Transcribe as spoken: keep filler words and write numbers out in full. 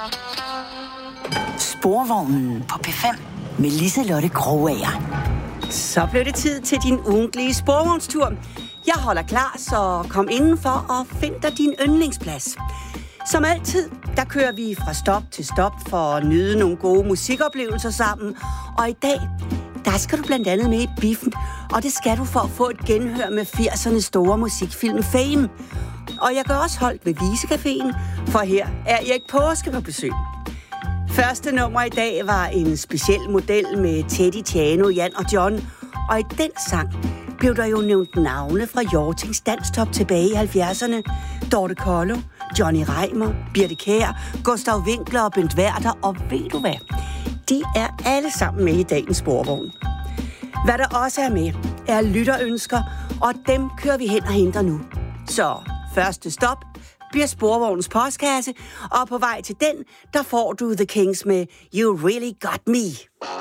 Sporvognen på P fem med Liselotte Krogager. Så blev det tid til din ugentlige sporvognstur. Jeg holder klar, så kom indenfor og find dig din yndlingsplads. Som altid, der kører vi fra stop til stop for at nyde nogle gode musikoplevelser sammen. Og i dag, der skal du blandt andet med i biffen, og det skal du for at få et genhør med firsernes store musikfilm Fame. Og jeg gør også holdt ved Visecaféen, for her er Erik Paaske på besøg. Første nummer i dag var en speciel model med Teddy, Tjano, Jan og John. Og i den sang blev der jo nævnt navne fra Hjortings Danstop tilbage i halvfjerdserne. Dorte Kollo, Johnny Reimer, Birthe Kjær, Gustav Winkler og Bent Werther. Og ved du hvad? De er alle sammen med i dagens sporvogn. Hvad der også er med, er lytterønsker, og dem kører vi hen og henter nu. Så første stop bliver sporvognens postkasse, og på vej til den, der får du The Kings med You Really Got Me.